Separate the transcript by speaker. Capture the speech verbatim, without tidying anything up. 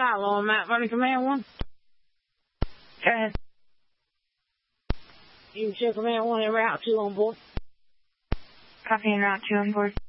Speaker 1: Silo on Mount Vernon Command one.
Speaker 2: Go ahead.
Speaker 1: You can show Command one and Route two on board.
Speaker 2: Copy and Route two on board.